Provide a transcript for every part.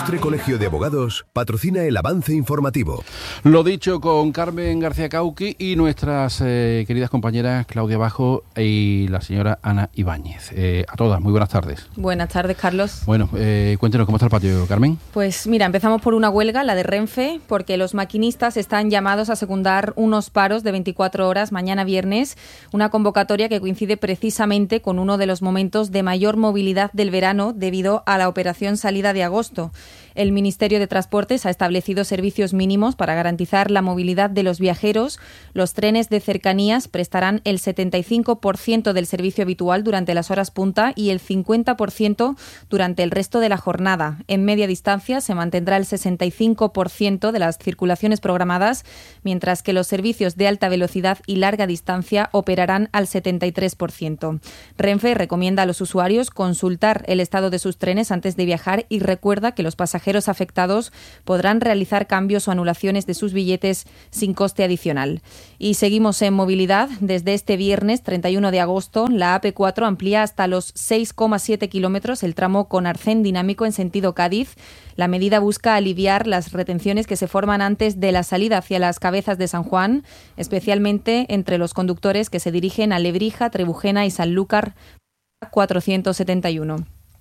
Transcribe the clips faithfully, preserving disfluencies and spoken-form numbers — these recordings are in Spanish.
Ilustre Colegio de Abogados patrocina el avance informativo. Lo dicho, con Carmen García Cauqui y nuestras eh, queridas compañeras Claudia Bajo y la señora Ana Ibáñez. Eh, a todas, muy buenas tardes. Buenas tardes, Carlos. Bueno, eh, cuéntenos cómo está el patio, Carmen. Pues mira, empezamos por una huelga, la de Renfe, porque los maquinistas están llamados a secundar unos paros de veinticuatro horas mañana viernes, una convocatoria que coincide precisamente con uno de los momentos de mayor movilidad del verano debido a la operación salida de agosto. El Ministerio de Transportes ha establecido servicios mínimos para garantizar la movilidad de los viajeros. Los trenes de cercanías prestarán el setenta y cinco por ciento del servicio habitual durante las horas punta y el cincuenta por ciento durante el resto de la jornada. En media distancia se mantendrá el sesenta y cinco por ciento de las circulaciones programadas, mientras que los servicios de alta velocidad y larga distancia operarán al setenta y tres por ciento. Renfe recomienda a los usuarios consultar el estado de sus trenes antes de viajar y recuerda que los pasajeros afectados podrán realizar cambios o anulaciones de sus billetes sin coste adicional. Y seguimos en movilidad. Desde este viernes treinta y uno de agosto, la A P cuatro amplía hasta los seis coma siete kilómetros el tramo con arcén dinámico en sentido Cádiz. La medida busca aliviar las retenciones que se forman antes de la salida hacia las Cabezas de San Juan, especialmente entre los conductores que se dirigen a Lebrija, Trebujena y Sanlúcar cuatrocientos setenta y uno.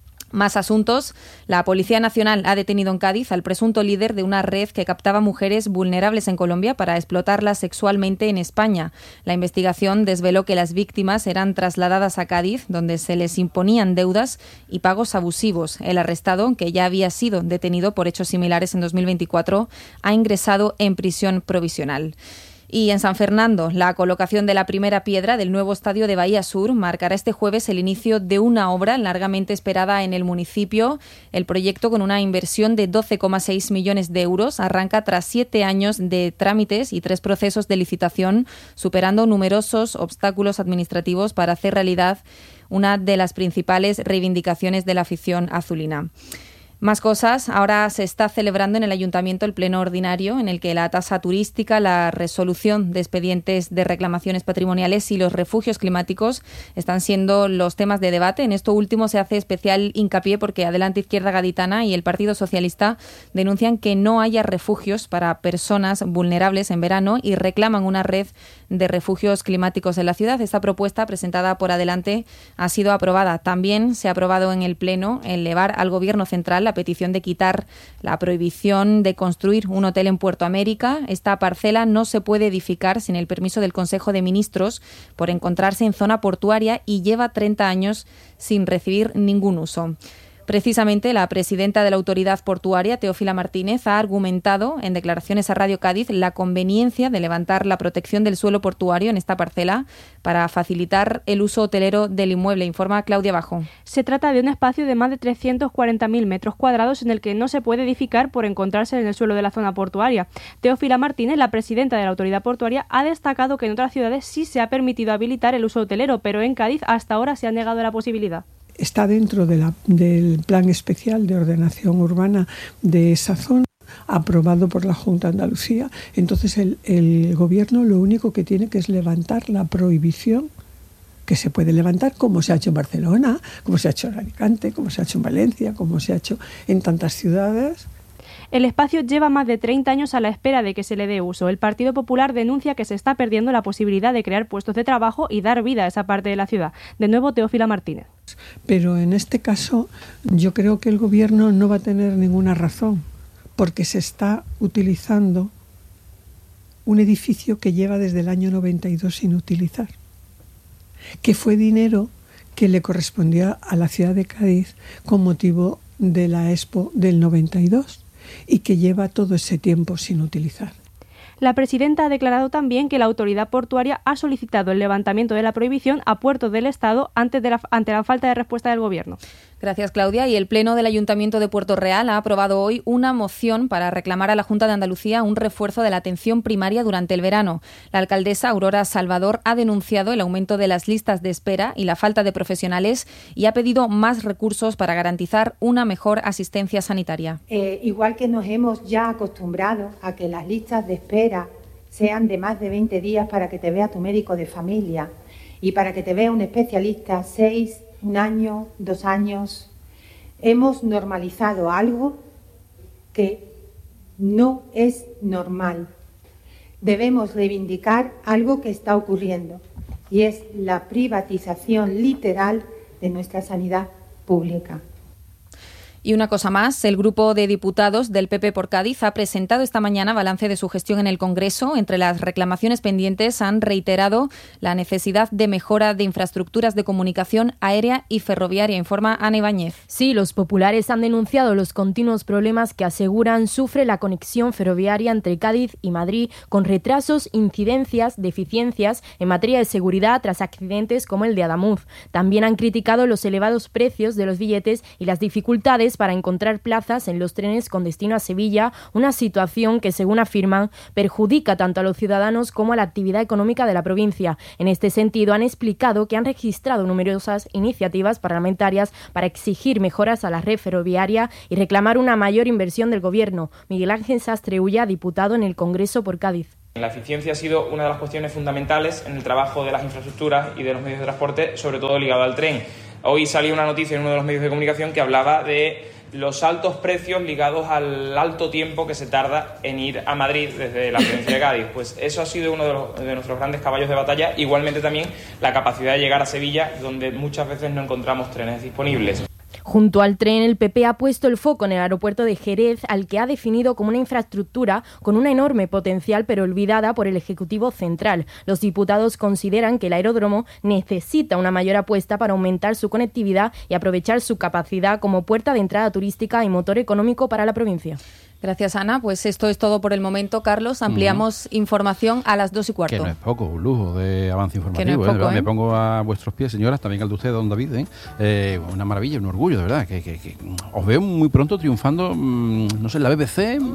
Más asuntos. La Policía Nacional ha detenido en Cádiz al presunto líder de una red que captaba mujeres vulnerables en Colombia para explotarlas sexualmente en España. La investigación desveló que las víctimas eran trasladadas a Cádiz, donde se les imponían deudas y pagos abusivos. El arrestado, que ya había sido detenido por hechos similares en dos mil veinticuatro, ha ingresado en prisión provisional. Y en San Fernando, la colocación de la primera piedra del nuevo estadio de Bahía Sur marcará este jueves el inicio de una obra largamente esperada en el municipio. El proyecto, con una inversión de doce coma seis millones de euros, arranca tras siete años de trámites y tres procesos de licitación, superando numerosos obstáculos administrativos para hacer realidad una de las principales reivindicaciones de la afición azulina. Más cosas. Ahora se está celebrando en el Ayuntamiento el pleno ordinario en el que la tasa turística, la resolución de expedientes de reclamaciones patrimoniales y los refugios climáticos están siendo los temas de debate. En esto último se hace especial hincapié porque Adelante Izquierda Gaditana y el Partido Socialista denuncian que no haya refugios para personas vulnerables en verano y reclaman una red de refugios climáticos en la ciudad. Esta propuesta, presentada por Adelante, ha sido aprobada. También se ha aprobado en el pleno elevar al Gobierno central la petición de quitar la prohibición de construir un hotel en Puerto América. Esta parcela no se puede edificar sin el permiso del Consejo de Ministros por encontrarse en zona portuaria y lleva treinta años sin recibir ningún uso. Precisamente, la presidenta de la Autoridad Portuaria, Teófila Martínez, ha argumentado en declaraciones a Radio Cádiz la conveniencia de levantar la protección del suelo portuario en esta parcela para facilitar el uso hotelero del inmueble, informa Claudia Bajo. Se trata de un espacio de más de trescientos cuarenta mil metros cuadrados en el que no se puede edificar por encontrarse en el suelo de la zona portuaria. Teófila Martínez, la presidenta de la Autoridad Portuaria, ha destacado que en otras ciudades sí se ha permitido habilitar el uso hotelero, pero en Cádiz hasta ahora se ha negado la posibilidad. Está dentro de la, del Plan Especial de Ordenación Urbana de esa zona, aprobado por la Junta de Andalucía. Entonces el, el Gobierno lo único que tiene que es levantar la prohibición, que se puede levantar como se ha hecho en Barcelona, como se ha hecho en Alicante, como se ha hecho en Valencia, como se ha hecho en tantas ciudades. El espacio lleva más de treinta años a la espera de que se le dé uso. El Partido Popular denuncia que se está perdiendo la posibilidad de crear puestos de trabajo y dar vida a esa parte de la ciudad. De nuevo, Teófila Martínez. Pero en este caso yo creo que el Gobierno no va a tener ninguna razón, porque se está utilizando un edificio que lleva desde el año noventa y dos sin utilizar, que fue dinero que le correspondía a la ciudad de Cádiz con motivo de la Expo del noventa y dos y que lleva todo ese tiempo sin utilizar. La presidenta ha declarado también que la autoridad portuaria ha solicitado el levantamiento de la prohibición a puertos del Estado antes de la, ante la falta de respuesta del Gobierno. Gracias, Claudia. Y el Pleno del Ayuntamiento de Puerto Real ha aprobado hoy una moción para reclamar a la Junta de Andalucía un refuerzo de la atención primaria durante el verano. La alcaldesa Aurora Salvador ha denunciado el aumento de las listas de espera y la falta de profesionales y ha pedido más recursos para garantizar una mejor asistencia sanitaria. Eh, igual que nos hemos ya acostumbrado a que las listas de espera sean de más de veinte días para que te vea tu médico de familia y para que te vea un especialista seis un año, dos años, hemos normalizado algo que no es normal. Debemos reivindicar algo que está ocurriendo y es la privatización literal de nuestra sanidad pública. Y una cosa más, el grupo de diputados del P P por Cádiz ha presentado esta mañana balance de su gestión en el Congreso. Entre las reclamaciones pendientes han reiterado la necesidad de mejora de infraestructuras de comunicación aérea y ferroviaria, informa Ana Ibáñez. Sí, los populares han denunciado los continuos problemas que aseguran sufre la conexión ferroviaria entre Cádiz y Madrid, con retrasos, incidencias, deficiencias en materia de seguridad tras accidentes como el de Adamuz. También han criticado los elevados precios de los billetes y las dificultades para encontrar plazas en los trenes con destino a Sevilla, una situación que, según afirman, perjudica tanto a los ciudadanos como a la actividad económica de la provincia. En este sentido, han explicado que han registrado numerosas iniciativas parlamentarias para exigir mejoras a la red ferroviaria y reclamar una mayor inversión del Gobierno. Miguel Ángel Sastre Ulla, diputado en el Congreso por Cádiz. La eficiencia ha sido una de las cuestiones fundamentales en el trabajo de las infraestructuras y de los medios de transporte, sobre todo ligado al tren. Hoy salió una noticia en uno de los medios de comunicación que hablaba de los altos precios ligados al alto tiempo que se tarda en ir a Madrid desde la provincia de Cádiz. Pues eso ha sido uno de, los, de nuestros grandes caballos de batalla. Igualmente también la capacidad de llegar a Sevilla, donde muchas veces no encontramos trenes disponibles. Junto al tren, el P P ha puesto el foco en el aeropuerto de Jerez, al que ha definido como una infraestructura con un enorme potencial, pero olvidada por el Ejecutivo Central. Los diputados consideran que el aeródromo necesita una mayor apuesta para aumentar su conectividad y aprovechar su capacidad como puerta de entrada turística y motor económico para la provincia. Gracias, Ana. Pues esto es todo por el momento, Carlos. Ampliamos uh-huh. información a las dos y cuarto. Que no es poco, un lujo de avance informativo. Que no es poco, ¿eh? ¿eh? Me pongo a vuestros pies, señoras, también al de usted, don David. ¿eh? Eh, una maravilla, un orgullo, de verdad. Que, que, que os veo muy pronto triunfando, mmm, no sé, en la B B C, eh,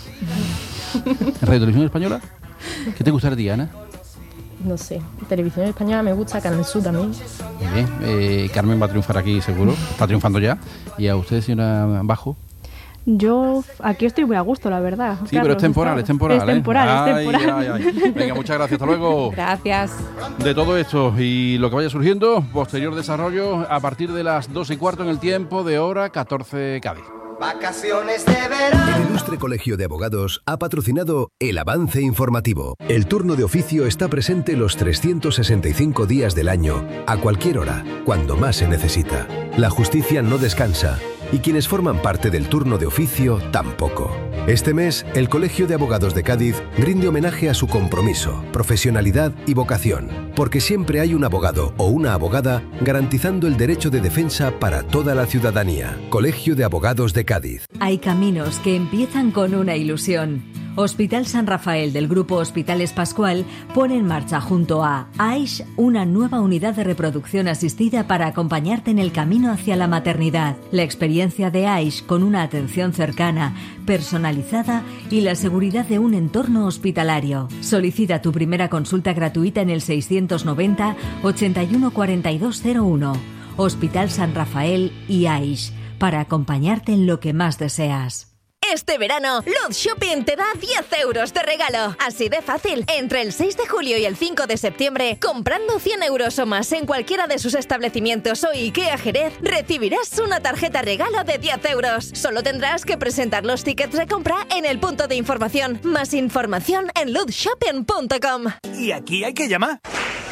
en Radio Televisión Española. ¿Qué te gustaría a ti, Ana? No sé, Televisión Española me gusta, Canal Sur también. Muy bien, eh, Carmen va a triunfar aquí seguro, está triunfando ya. ¿Y a usted, señora Bajo? Yo aquí estoy muy a gusto, la verdad. Sí, Carlos, pero es temporal, es temporal. Es temporal, ¿eh? es temporal. Ay, ay, ay. Venga, muchas gracias, hasta luego. Gracias. De todo esto y lo que vaya surgiendo, posterior desarrollo a partir de las dos y cuarto en el tiempo de hora catorce Cádiz. Vacaciones de verano. El Ilustre Colegio de Abogados ha patrocinado el avance informativo. El turno de oficio está presente los trescientos sesenta y cinco días del año, a cualquier hora, cuando más se necesita. La justicia no descansa y quienes forman parte del turno de oficio tampoco. Este mes, el Colegio de Abogados de Cádiz rinde homenaje a su compromiso, profesionalidad y vocación, porque siempre hay un abogado o una abogada garantizando el derecho de defensa para toda la ciudadanía. Colegio de Abogados de Cádiz. Hay caminos que empiezan con una ilusión. Hospital San Rafael del Grupo Hospitales Pascual pone en marcha junto a AISH una nueva unidad de reproducción asistida para acompañarte en el camino hacia la maternidad. La experiencia de AISH con una atención cercana, personalizada y la seguridad de un entorno hospitalario. Solicita tu primera consulta gratuita en el seiscientos noventa, ochenta y uno, cuarenta y dos cero uno. Hospital San Rafael y AISH, para acompañarte en lo que más deseas. Este verano, Luz Shopping te da diez euros de regalo. Así de fácil. Entre el seis de julio y el cinco de septiembre, comprando cien euros o más en cualquiera de sus establecimientos o IKEA Jerez, recibirás una tarjeta regalo de diez euros. Solo tendrás que presentar los tickets de compra en el punto de información. Más información en luz shopping punto com. Y aquí hay que llamar.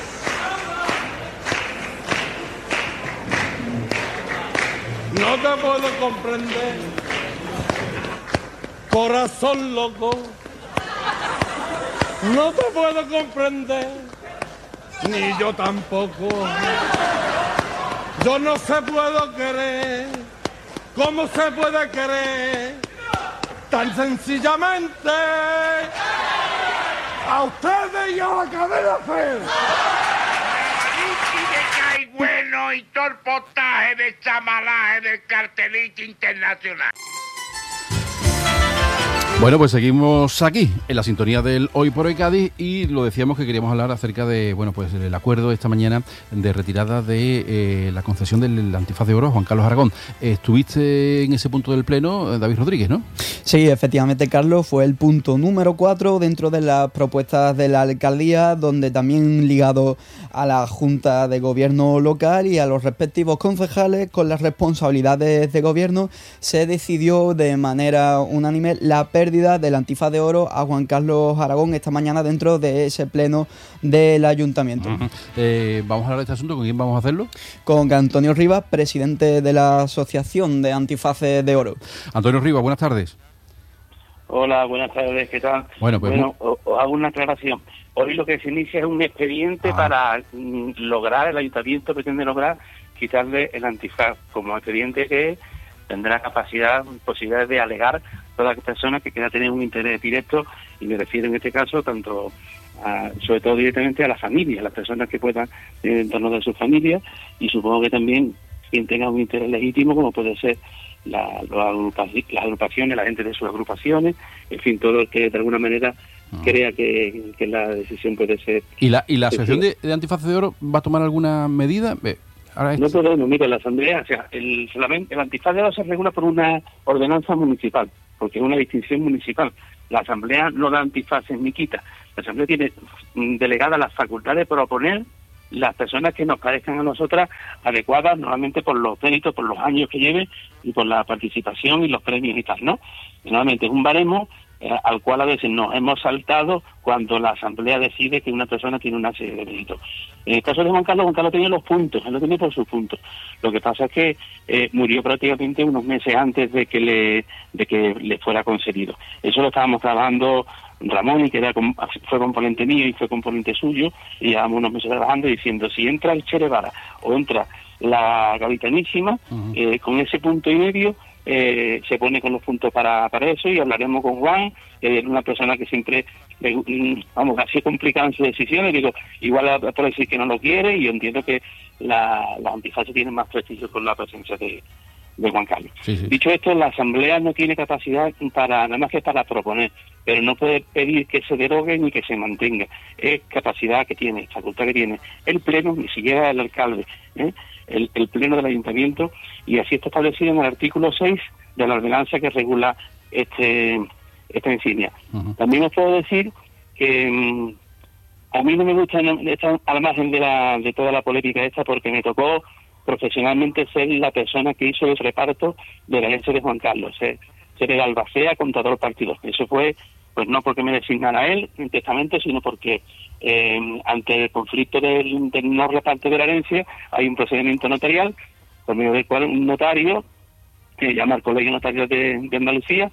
No te puedo comprender. Corazón loco, no te puedo comprender, ni yo tampoco. Yo no se puedo querer, ¿cómo se puede querer? Tan sencillamente a ustedes y a la cadena F. Y que hay bueno y todo el potaje de chamalaje del cartelito internacional. Bueno, pues seguimos aquí, en la sintonía del Hoy por Hoy Cádiz, y lo decíamos que queríamos hablar acerca de, bueno, pues el acuerdo esta mañana de retirada de eh, la concesión del antifaz de oro, Juan Carlos Aragón. Estuviste en ese punto del pleno, David Rodríguez, ¿no? Sí, efectivamente, Carlos, fue el punto número cuatro dentro de las propuestas de la alcaldía, donde también ligado a la Junta de Gobierno local y a los respectivos concejales con las responsabilidades de gobierno, se decidió de manera unánime la pérdida del antifaz de oro a Juan Carlos Aragón esta mañana dentro de ese pleno del ayuntamiento. Uh-huh. eh, vamos a hablar de este asunto. ¿Con quién vamos a hacerlo? Con Antonio Rivas, presidente de la Asociación de Antifaces de Oro. Antonio Rivas, buenas tardes. Hola, buenas tardes, ¿qué tal? Bueno, pues bueno os, os hago una aclaración. Hoy lo que se inicia es un expediente ah. para mm, lograr, el ayuntamiento pretende lograr quitarle el antifaz, como expediente que tendrá capacidad, posibilidades de alegar todas las personas que quieran tener un interés directo, y me refiero en este caso tanto a, sobre todo directamente a las familias, las personas que puedan en el entorno de sus familias, y supongo que también quien tenga un interés legítimo, como puede ser la, las agrupaciones, la gente de sus agrupaciones, en fin, todo el que de alguna manera uh-huh. crea que, que la decisión puede ser... ¿Y la, y la Asociación de, de Antifaces de Oro va a tomar alguna medida? Ahora no todo, no, mira, la Asamblea, o sea, el, solamente, el antifaz de oro se regula por una ordenanza municipal, porque es una distinción municipal. La Asamblea no da antifaces ni quita. La Asamblea tiene delegada la facultad de proponer las personas que nos parezcan a nosotras adecuadas, normalmente por los méritos, por los años que lleven y por la participación y los premios y tal, ¿no? Y normalmente es un baremo eh, al cual a veces nos hemos saltado cuando la Asamblea decide que una persona tiene una serie de méritos. En el caso de Juan Carlos, Juan Carlos tenía los puntos, él lo tenía por sus puntos. Lo que pasa es que eh, murió prácticamente unos meses antes de que le de que le fuera concedido. Eso lo estábamos trabajando Ramón, y que era, fue componente mío y fue componente suyo, y llevamos unos meses trabajando diciendo, si entra el Che Guevara o entra la Gavitanísima, uh-huh. eh, con ese punto y medio eh, se pone con los puntos para, para eso, y hablaremos con Juan, que es una persona que siempre, eh, vamos, así complicada en sus decisiones, digo, igual puede decir que no lo quiere, y yo entiendo que la, las antifaces tienen más prestigio con la presencia de de Juan Carlos. Sí, sí. Dicho esto, la Asamblea no tiene capacidad para nada más que para proponer, pero no puede pedir que se derogue ni que se mantenga. Es capacidad que tiene, facultad que tiene el Pleno, ni siquiera el alcalde, ¿eh? el, el Pleno del Ayuntamiento, y así está establecido en el artículo seis de la ordenanza que regula este esta insignia. Uh-huh. También os puedo decir que mmm, a mí no me gusta estar al margen de, la, de toda la política esta, porque me tocó profesionalmente ser la persona que hizo el reparto de la herencia de Juan Carlos, ser, ser el albacea contador partido. Eso fue, pues no porque me designara él en testamento, sino porque eh, ante el conflicto del, del no reparto de la herencia hay un procedimiento notarial, por medio del cual un notario que llama al Colegio Notario de, de Andalucía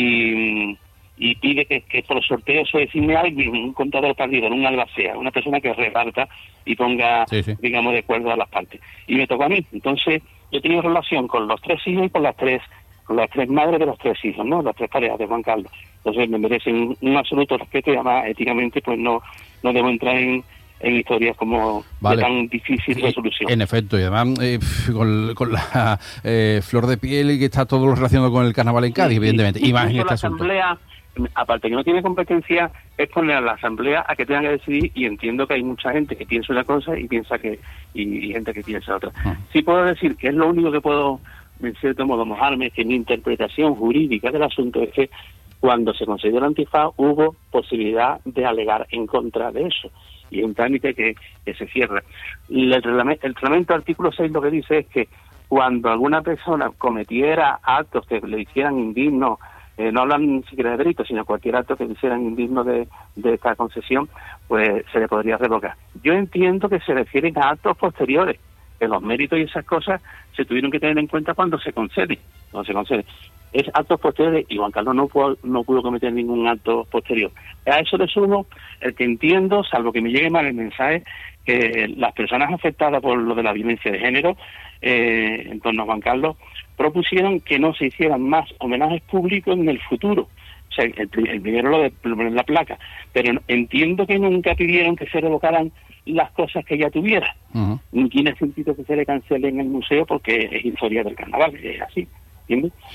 y, y pide que, que por sorteo se designe a alguien, un contador partido, un albacea, una persona que reparta y ponga, sí, sí. digamos, de acuerdo a las partes. Y me tocó a mí. Entonces, yo he tenido relación con los tres hijos y con las tres con las tres madres de los tres hijos, ¿no? Las tres parejas de Juan Carlos. Entonces, me merecen un, un absoluto respeto, y además, éticamente, pues no no debo entrar en, en historias como vale. de tan difícil resolución. En efecto, y además, eh, con, con la eh, flor de piel, y que está todo relacionado con el carnaval en Cádiz, sí, evidentemente. Sí, y más en este la asunto. Asamblea, aparte que no tiene competencia, es poner a la Asamblea a que tenga que decidir, y entiendo que hay mucha gente que piensa una cosa y piensa que y, y gente que piensa otra. Ah. Sí puedo decir que es lo único que puedo, en cierto modo, mojarme, que mi interpretación jurídica del asunto es que cuando se concedió el antifaz hubo posibilidad de alegar en contra de eso, y es un trámite que, que se cierra. El, el reglamento artículo seis lo que dice es que cuando alguna persona cometiera actos que le hicieran indignos, Eh, no hablan ni siquiera de delitos, sino cualquier acto que hicieran indigno de, de esta concesión, pues se le podría revocar. Yo entiendo que se refieren a actos posteriores, que los méritos y esas cosas se tuvieron que tener en cuenta cuando se concede, cuando se concede. Es actos posteriores, y Juan Carlos no pudo, no pudo cometer ningún acto posterior. A eso le sumo el que entiendo, salvo que me llegue mal el mensaje, que las personas afectadas por lo de la violencia de género eh, en torno a Juan Carlos propusieron que no se hicieran más homenajes públicos en el futuro. O sea, el, el primero lo de poner la placa, pero entiendo que nunca pidieron que se revocaran las cosas que ya tuviera. Uh-huh. Ni tiene sentido que se le cancele en el museo, porque es historia del carnaval, es así, ¿entiendes?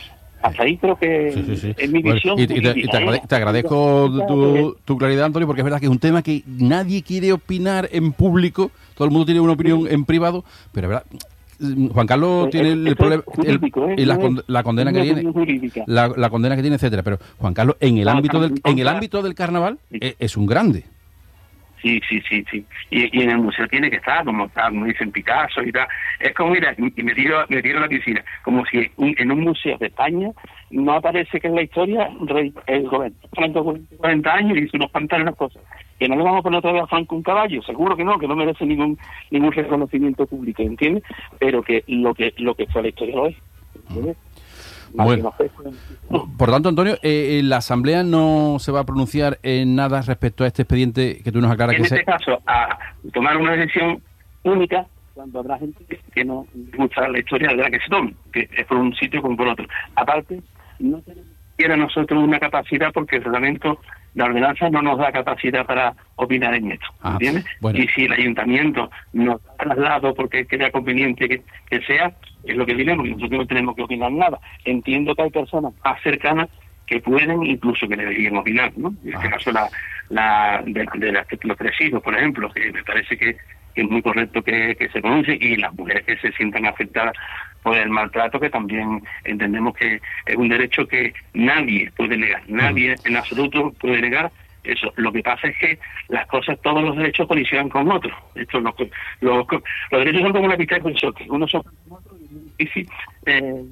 Hasta ahí creo que sí, sí, sí. es mi Bueno, visión. y, y te, y te agrade- te agradezco tu, tu claridad, Antonio, porque es verdad que es un tema que nadie quiere opinar en público, todo el mundo tiene una opinión en privado, pero es verdad, Juan Carlos tiene el, el problema, el, el- la, con- la condena que tiene, la, la condena que tiene, etcétera, pero Juan Carlos en el No, ámbito del, estamos en en el contra. ámbito del carnaval es, es un grande. Sí, sí, sí, sí. Y, y en el museo tiene que estar, como está, como dicen Picasso y tal. Es como, mira, y me tiro, me tiro a la piscina, como si un- en un museo de España no aparece que en la historia rey, el gobierno Franco cuarenta años y hizo unos pantalones, unas cosas. Que no le vamos a poner otra vez a Franco un caballo, seguro que no, que no merece ningún ningún reconocimiento público, ¿entiendes? Pero que lo que lo que fue la historia lo es, ¿entiendes? Más Bueno. que no fue, fue- Por tanto, Antonio, eh, eh, la Asamblea no se va a pronunciar en nada respecto a este expediente que tú nos aclaras en que este se... caso, a tomar una decisión única cuando habrá gente que no le gusta la historia de la que se tome, que es por un sitio como por otro. Aparte, no tenemos siquiera nosotros una capacidad, porque el reglamento, la ordenanza no nos da capacidad para opinar en esto, Ah, ¿entiendes? bueno. Y si el ayuntamiento nos da traslado porque crea conveniente que, que sea, es lo que diremos, y nosotros no tenemos que opinar nada. Entiendo que hay personas más cercanas que pueden, incluso que deberían opinar, ¿no? En este caso, la, la de, de las- los tres hijos, por ejemplo, que me parece que, que es muy correcto que, que se pronuncie, y las mujeres que se sientan afectadas por el maltrato, que también entendemos que es un derecho que nadie puede negar, nadie en absoluto puede negar eso. Lo que pasa es que las cosas, todos los derechos colisionan con otros. Esto, los, los, los derechos son como una pista de choque, unos son como otros, y es muy difícil eh,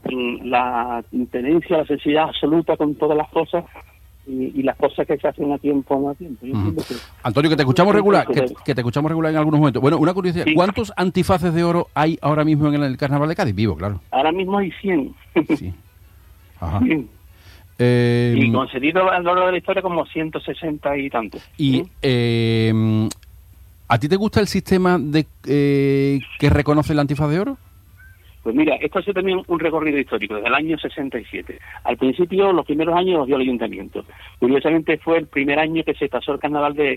la tenencia, la sensibilidad absoluta con todas las cosas y, y las cosas que se hacen a tiempo o no a tiempo. Yo Ujú. entiendo que- Antonio, que te escuchamos regular, que, que te escuchamos regular en algunos momentos. Bueno, una curiosidad, Sí. ¿cuántos antifaces de oro hay ahora mismo en el Carnaval de Cádiz? Vivo, claro. Ahora mismo hay cien. Ajá. Sí. Eh, Y concedido a lo largo de la historia como ciento sesenta y tantos. y eh, ¿a ti te gusta el sistema de eh, que reconoce el antifaz de oro? Pues mira, esto ha sido también un recorrido histórico desde el año sesenta y siete. Al principio, los primeros años los dio el ayuntamiento. Curiosamente fue el primer año que se pasó el carnaval de,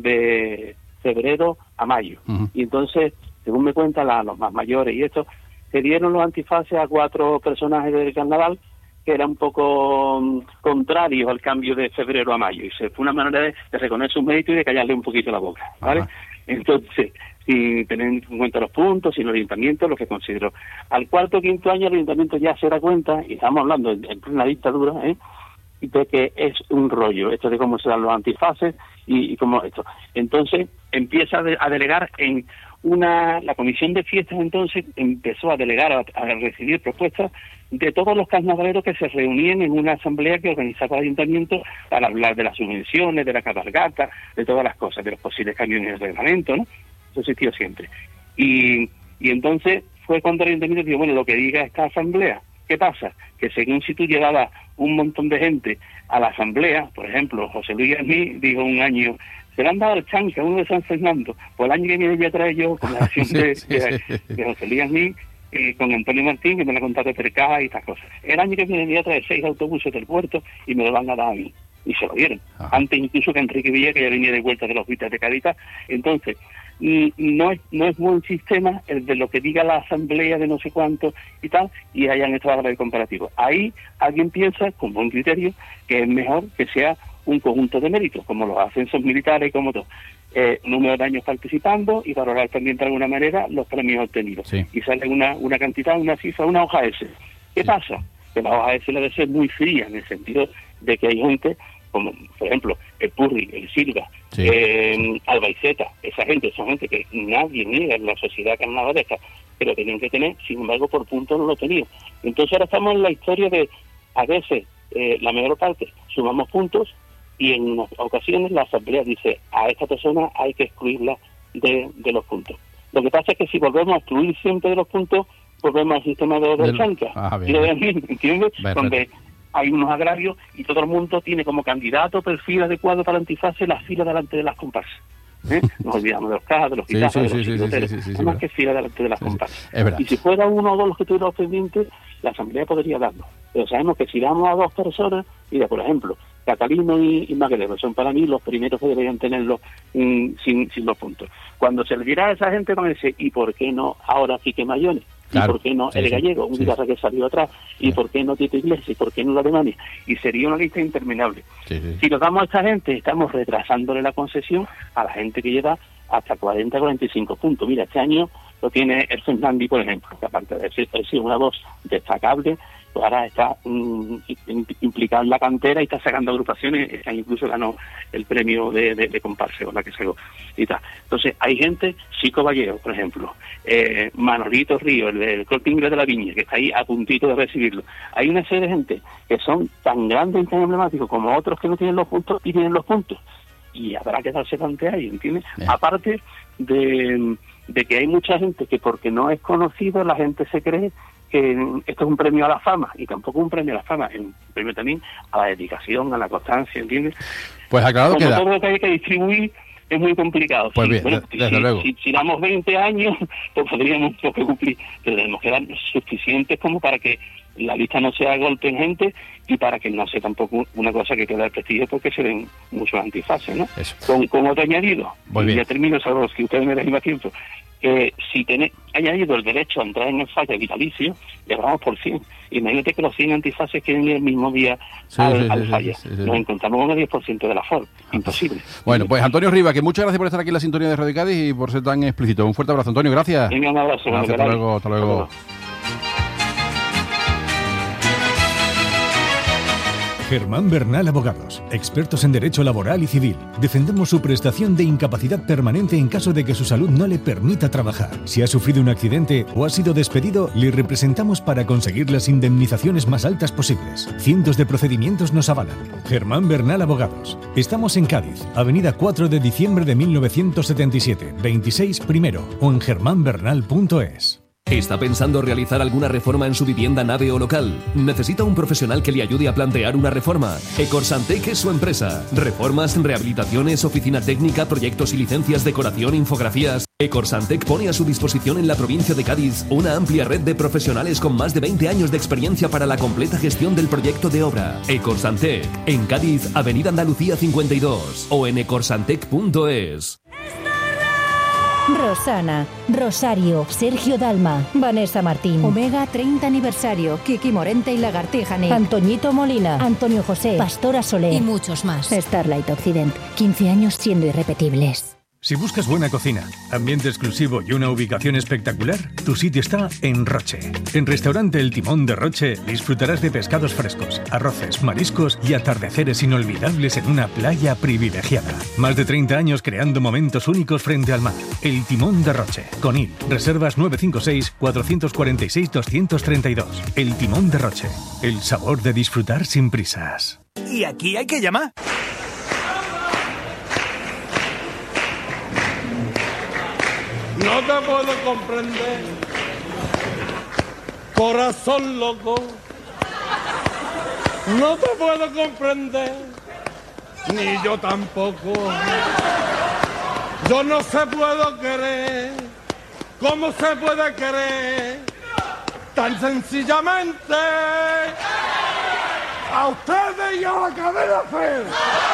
de febrero a mayo. Ujú. Y entonces, según me cuentan la- los más mayores y esto, se dieron los antifaces a cuatro personajes del carnaval que eran un poco mm, contrarios al cambio de febrero a mayo. Y se fue una manera de, de reconocer sus méritos y de callarle un poquito la boca, ¿vale? Ajá. Entonces, sin tener en cuenta los puntos, sin el ayuntamiento, lo que consideró. Al cuarto o quinto año el ayuntamiento ya se da cuenta, y estamos hablando en, en plena dictadura, ¿eh? y de que es un rollo, esto de cómo se dan los antifaces y, y cómo esto. Entonces empieza a, de- a delegar en una... La comisión de fiestas entonces empezó a delegar, a, a recibir propuestas de todos los carnavaleros que se reunían en una asamblea que organizaba el ayuntamiento para hablar de las subvenciones, de la cabalgata, de todas las cosas, de los posibles cambios en el reglamento, ¿no? Eso existió siempre. Y, y entonces fue cuando el ayuntamiento dijo, bueno, lo que diga esta asamblea. ¿Qué pasa? Que según si tú llevabas un montón de gente a la asamblea, por ejemplo, José Luis Arní dijo un año, se le han dado el chanque a uno de San Fernando, pues el año que viene voy a traer yo con la acción Sí, de, sí, de- sí. de José Luis Arní, eh, con Antonio Martín, que me la contado de Percaja y estas cosas. El año que viene voy a traer seis autobuses del puerto y me lo van a dar a mí. Y se lo dieron. Ajá. Antes incluso que Enrique Villa, que ya venía de vuelta de los Vistas de Cádiz. Entonces, mm, no es no es buen sistema el de lo que diga la asamblea de no sé cuánto y tal, y hayan estado de comparativo. Ahí alguien piensa, con buen criterio, que es mejor que sea un conjunto de méritos, como los ascensos militares y como todo. Eh, número de años participando y valorar también de alguna manera los premios obtenidos. Sí. Y sale una, una cantidad, una cifra, una hoja S. ¿Qué Sí. pasa? Que la hoja S debe ser muy fría en el sentido de que hay gente, como por ejemplo el Purri, el Silva, Sí. eh, Albaiceta, esa gente, son gente que nadie niega en la sociedad carnavalesca, pero tenían que tener, sin embargo por puntos no lo tenían. Entonces ahora estamos en la historia de, a veces, eh, la mayor parte, sumamos puntos, y en unas ocasiones la asamblea dice, a esta persona hay que excluirla de, de los puntos. Lo que pasa es que si volvemos a excluir siempre de los puntos, volvemos al sistema de Del- los chancas. Ah, bien, Y lo de bien. mí, ¿entiendes? Perfecto. Donde hay unos agravios y todo el mundo tiene como candidato perfil adecuado para antifase la fila delante de las comparsas. ¿eh? Nos olvidamos de los cajas, de los Sí, guitarras, sí, de los sí, sí, sí, chicoteros. sí, sí, sí, Nada más verdad. que fila delante de las Sí, sí. comparsas. Es verdad. Y si fuera uno o dos los que tuvieran pendientes, la asamblea podría darlo. Pero sabemos que si damos a dos personas, mira, por ejemplo, Catalino y, y Magrelo son para mí los primeros que deberían tenerlo mm, sin, sin los puntos. Cuando se le dirá a esa gente, van a decir, ¿y por qué no ahora Quique Mayones? Claro, ¿Y por qué no sí, el sí, gallego, un sí. guitarra que salió atrás? ¿Y por qué no Tito Iglesias? ¿Y por qué no la Alemania? Y sería una lista interminable. Sí, sí. Si nos damos a esta gente, estamos retrasándole la concesión a la gente que lleva hasta cuarenta, cuarenta y cinco puntos. Mira, este año lo tiene el Fernandi, por ejemplo, que aparte de ser, de ser una voz destacable, pues ahora está um, implicado en la cantera y está sacando agrupaciones, este año incluso ganó el premio de, de, de comparse, o la que sacó y tal. Entonces, hay gente, Chico Vallejo, por ejemplo, eh, Manolito Río, el del Corte Inglés de la Viña, que está ahí a puntito de recibirlo. Hay una serie de gente que son tan grandes y tan emblemáticos como otros que no tienen los puntos y tienen los puntos. Y habrá que darse ante ahí, ¿entiendes? Yeah. Aparte de, de que hay mucha gente que porque no es conocido, la gente se cree que esto es un premio a la fama, y tampoco un premio a la fama, es un premio también a la dedicación, a la constancia, ¿entiendes? Pues aclarado Como queda. todo lo que hay que distribuir es muy complicado. Pues sí, bien, bueno, desde si, luego. Si, si damos veinte años, pues podríamos pues, cumplir, pero tenemos que dar suficientes como para que la lista no sea golpe en gente y para que no sea tampoco una cosa que quede al prestigio, porque se ven muchos antifaces, ¿no? Eso. Con, con otro añadido, Muy y bien. ya termino, Salvador, si ustedes me dejan más tiempo, que si tiene añadido el derecho a entrar en el falla vitalicio, le vamos por cien. Imagínate que los cien antifaces queden el mismo día Sí, al, sí, al sí, falla. sí, sí, sí. Nos encontramos con el diez por ciento de la F O R. Imposible. Bueno, pues Antonio Riva, que muchas gracias por estar aquí en la sintonía de Radio Cádiz y por ser tan explícito. Un fuerte abrazo, Antonio, gracias. Venga, un abrazo. Gracias, hasta luego, hasta luego. Germán Bernal Abogados, expertos en derecho laboral y civil. Defendemos su prestación de incapacidad permanente en caso de que su salud no le permita trabajar. Si ha sufrido un accidente o ha sido despedido, le representamos para conseguir las indemnizaciones más altas posibles. Cientos de procedimientos nos avalan. Germán Bernal Abogados. Estamos en Cádiz, avenida cuatro de diciembre de mil novecientos setenta y siete, veintiséis primero, o en germán bernal punto es. ¿Está pensando realizar alguna reforma en su vivienda, nave o local? ¿Necesita un profesional que le ayude a plantear una reforma? Ecorsantec es su empresa. Reformas, rehabilitaciones, oficina técnica, proyectos y licencias, decoración, infografías. Ecorsantec pone a su disposición en la provincia de Cádiz una amplia red de profesionales con más de veinte años de experiencia para la completa gestión del proyecto de obra. Ecorsantec, en Cádiz, avenida Andalucía cincuenta y dos, o en ecorsantec punto es. Rosana, Rosario, Sergio Dalma, Vanessa Martín, Omega treinta aniversario, Kiki Morente y Lagartija, Antoñito Molina, Antonio José, Pastora Solé y muchos más. Starlight Occident, quince años siendo irrepetibles. Si buscas buena cocina, ambiente exclusivo y una ubicación espectacular, tu sitio está en Roche. En Restaurante El Timón de Roche disfrutarás de pescados frescos, arroces, mariscos y atardeceres inolvidables en una playa privilegiada. Más de treinta años creando momentos únicos frente al mar. El Timón de Roche. Conil. Reservas nueve cinco seis, cuatro cuatro seis, dos tres dos. El Timón de Roche. El sabor de disfrutar sin prisas. Y aquí hay que llamar. No te puedo comprender, corazón loco. No te puedo comprender, ni yo tampoco. Yo no se puedo querer, ¿cómo se puede querer? Tan sencillamente a ustedes y a la cadena F.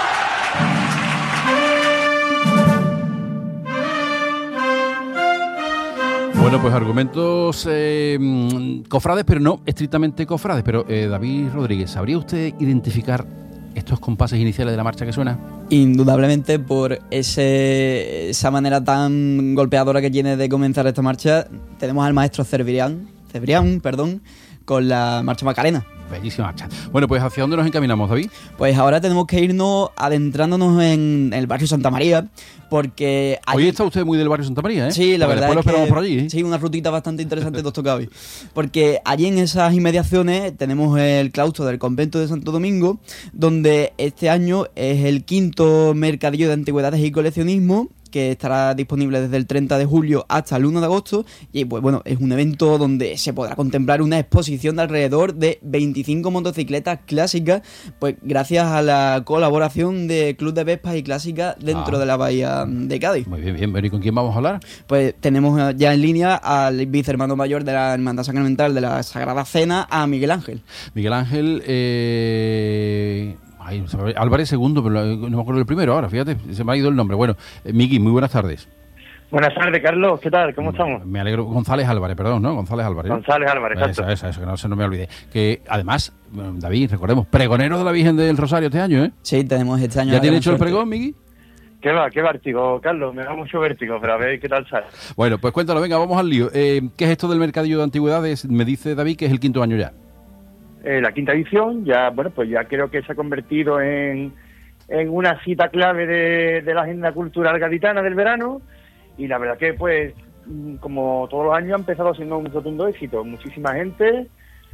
Bueno, pues argumentos eh, cofrades, pero no estrictamente cofrades. Pero eh, David Rodríguez, ¿sabría usted identificar estos compases iniciales de la marcha que suena? Indudablemente, por ese, esa manera tan golpeadora que tiene de comenzar esta marcha, tenemos al maestro Cebrián, Cebrián, perdón, con la marcha Macarena. Bellísima marcha. Bueno, pues ¿hacia dónde nos encaminamos, David? Pues ahora tenemos que irnos adentrándonos en el barrio Santa María, porque... Hoy está usted muy del barrio Santa María, ¿eh? Sí, la porque verdad después es lo esperamos que, por allí, ¿eh? Sí, una rutita bastante interesante, doctor Gaby. Porque allí en esas inmediaciones tenemos el claustro del convento de Santo Domingo, donde este año es el quinto mercadillo de antigüedades y coleccionismo, que estará disponible desde el treinta de julio hasta el uno de agosto, y pues bueno, es un evento donde se podrá contemplar una exposición de alrededor de veinticinco motocicletas clásicas, pues gracias a la colaboración de Club de Vespas y Clásicas dentro ah. de la bahía de Cádiz. Muy bien, bien. ¿Y con quién vamos a hablar? Pues tenemos ya en línea al vicehermano mayor de la Hermandad Sacramental de la Sagrada Cena, a Miguel Ángel. Miguel Ángel, eh... Ay, Álvarez segundo, pero no me acuerdo del primero ahora, fíjate, se me ha ido el nombre. Bueno, eh, Miki, muy buenas tardes. Buenas tardes, Carlos. ¿Qué tal? ¿Cómo estamos? Me alegro. González Álvarez, perdón, ¿no? González Álvarez. ¿no? González Álvarez, exacto. Eso, eso, eso, que no se no me olvide. Que además, David, recordemos, pregonero de la Virgen del Rosario este año, ¿eh? Sí, tenemos este año. ¿Ya tiene hecho el pregón, Miguel? ¿Qué va? ¿Qué vértigo, Carlos? Me da mucho vértigo, pero a ver qué tal sale. Bueno, pues cuéntalo, venga, vamos al lío. Eh, ¿Qué es esto del mercadillo de antigüedades? Me dice David que es el quinto año ya. Eh, la quinta edición, ya, bueno, pues ya creo que se ha convertido en, en una cita clave de, de la agenda cultural gaditana del verano. Y la verdad que, pues, como todos los años, ha empezado siendo un rotundo éxito. Muchísima gente.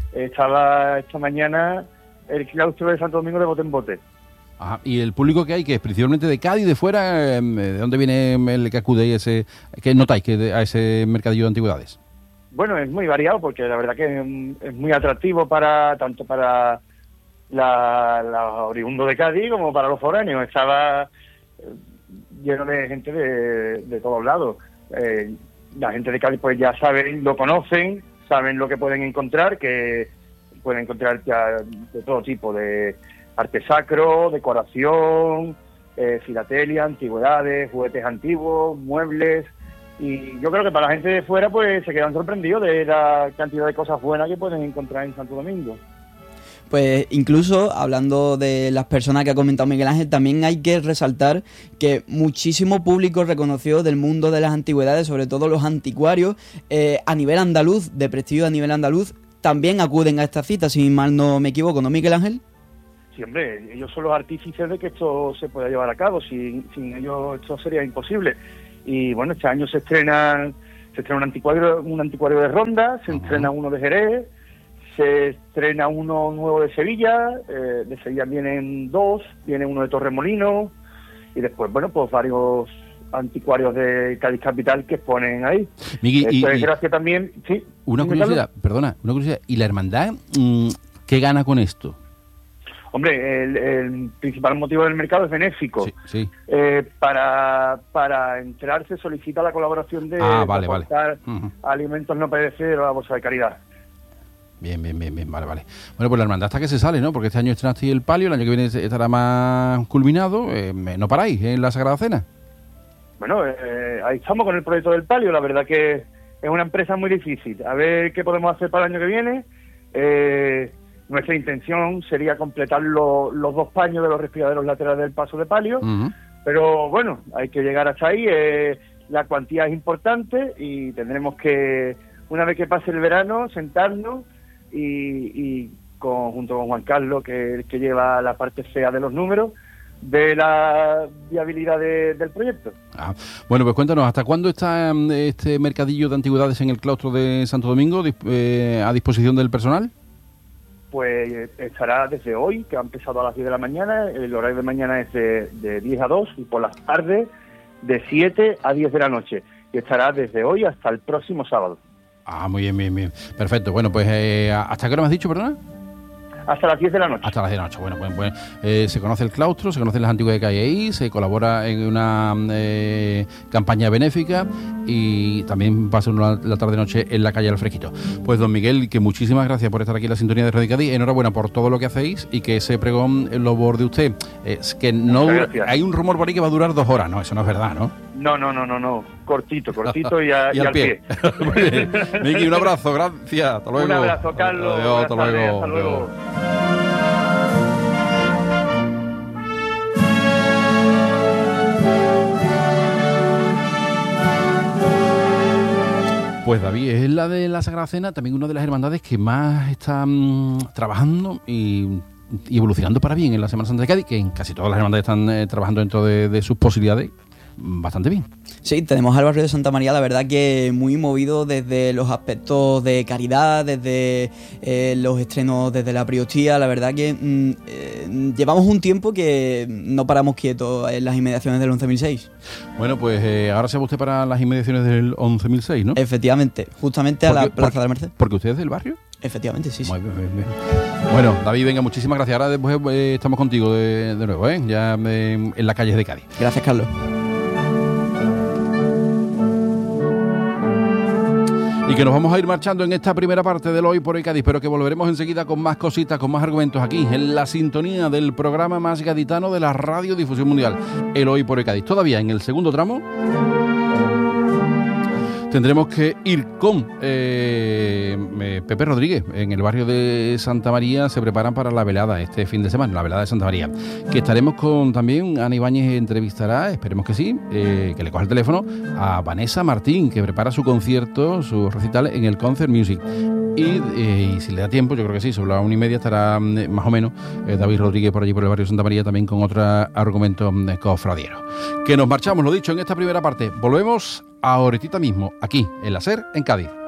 Estaba esta mañana el claustro de Santo Domingo de bote en bote. Ajá. ¿Y el público que hay, que es principalmente de Cádiz, de fuera? ¿De dónde viene el que acude ese, que notáis que a ese mercadillo de antigüedades? Bueno, es muy variado porque la verdad que es, es muy atractivo para tanto para la, la oriundo de Cádiz como para los foráneos. Estaba eh, lleno de gente de, de todos lados. Eh, la gente de Cádiz pues ya saben, lo conocen, saben lo que pueden encontrar, que pueden encontrar ya de todo tipo de arte sacro, decoración, eh, filatelia, antigüedades, juguetes antiguos, muebles. Y yo creo que para la gente de fuera pues se quedan sorprendidos de la cantidad de cosas buenas que pueden encontrar en Santo Domingo. Pues incluso hablando de las personas que ha comentado Miguel Ángel, también hay que resaltar que muchísimo público reconocido del mundo de las antigüedades, sobre todo los anticuarios, eh, a nivel andaluz, de prestigio a nivel andaluz, también acuden a esta cita, si mal no me equivoco, ¿no, Miguel Ángel? Sí, hombre, ellos son los artífices de que esto se pueda llevar a cabo. Sin, sin ellos esto sería imposible. Y bueno, este año se estrena, se estrena un anticuario, un anticuario de Ronda, se uh-huh. estrena uno de Jerez, se estrena uno nuevo de Sevilla, eh, de Sevilla vienen dos, viene uno de Torremolinos, y después, bueno, pues varios anticuarios de Cádiz Capital que exponen ahí. Miguel, Esto y, es y gracias también, sí. Una curiosidad, perdona, una curiosidad, ¿y la hermandad mmm, qué gana con esto? Hombre, el, el principal motivo del mercado es benéfico. Sí, sí. Eh, para, para entrar se solicita la colaboración de ah, vale, aportar vale. Uh-huh. alimentos no perecederos a la bolsa de caridad. Bien, bien, bien, bien, vale, vale. Bueno, pues la hermandad hasta que se sale, ¿no? Porque este año estrenaste el palio, el año que viene estará más culminado. Eh, ¿No paráis en la Sagrada Cena? Bueno, eh, ahí estamos con el proyecto del palio. La verdad que es una empresa muy difícil. A ver qué podemos hacer para el año que viene. Eh... Nuestra intención sería completar lo, los dos paños de los respiraderos laterales del paso de palio, uh-huh. pero bueno, hay que llegar hasta ahí. Eh, la cuantía es importante y tendremos que, una vez que pase el verano, sentarnos y, y con, junto con Juan Carlos, que, que lleva la parte fea de los números, de la viabilidad de, del proyecto. Ah, bueno, pues cuéntanos, ¿hasta cuándo está este mercadillo de antigüedades en el claustro de Santo Domingo eh, a disposición del personal? Pues estará desde hoy, que ha empezado a las diez de la mañana, el horario de mañana es de, de diez a dos y por las tardes de siete a diez de la noche. Y estará desde hoy hasta el próximo sábado. Ah, muy bien, bien, bien. Perfecto. Bueno, pues eh, ¿hasta qué hora me has dicho, perdona? Hasta las diez de la noche. Hasta las diez de la noche. Bueno, pues, pues eh, se conoce el claustro, se conocen las antigüedades que hay ahí, se colabora en una eh, campaña benéfica y también pasa una, la tarde-noche en la calle Al Fresquito. Pues, don Miguel, que muchísimas gracias por estar aquí en la sintonía de Radio Cádiz. Enhorabuena por todo lo que hacéis y que ese pregón lo borde usted. Es que no hay un rumor por ahí que va a durar dos horas, ¿no? Eso no es verdad, ¿no? No, no, no, no, no. Cortito, cortito y, a, y, y al, al pie. pie. Muy bien. Miki, un abrazo, gracias. Hasta luego. Un abrazo, Carlos. Adiós, hasta luego. Tardes, hasta luego. Pues David, es la de la Sagrada Cena, también una de las hermandades que más están trabajando y, y evolucionando para bien en la Semana Santa de Cádiz, que en casi todas las hermandades están eh, trabajando dentro de, de sus posibilidades bastante bien. Sí, tenemos al barrio de Santa María, la verdad que muy movido desde los aspectos de caridad, desde eh, los estrenos desde la Priostía, la verdad que mm, eh, llevamos un tiempo que no paramos quietos en las inmediaciones del once mil seis. Bueno, pues eh, ahora se va usted para las inmediaciones del once mil seis, ¿no? Efectivamente, justamente a la Plaza de la Merced. ¿Porque usted es del barrio? Efectivamente, sí, sí. Muy bien, bien, bien. Bueno, David, venga, muchísimas gracias. Ahora después eh, estamos contigo de, de nuevo, ¿eh? Ya eh, en las calles de Cádiz. Gracias, Carlos. Y que nos vamos a ir marchando en esta primera parte del Hoy por Hoy Cádiz, pero que volveremos enseguida con más cositas, con más argumentos aquí, en la sintonía del programa más gaditano de la radiodifusión mundial, el Hoy por Hoy Cádiz. Todavía en el segundo tramo. tendremos que ir con eh, eh, Pepe Rodríguez. En el barrio de Santa María se preparan para la velada este fin de semana, la velada de Santa María. Que estaremos con también, Ana Ibáñez entrevistará, esperemos que sí, eh, que le coja el teléfono a Vanessa Martín, que prepara su concierto, su recital en el Concert Music. Y, eh, y si le da tiempo, yo creo que sí, sobre la una y media estará eh, más o menos eh, David Rodríguez por allí por el barrio de Santa María también con otro argumento eh, cofradiero. Que nos marchamos, lo dicho, en esta primera parte. Volvemos ahorita mismo, aquí, en la SER, en Cádiz.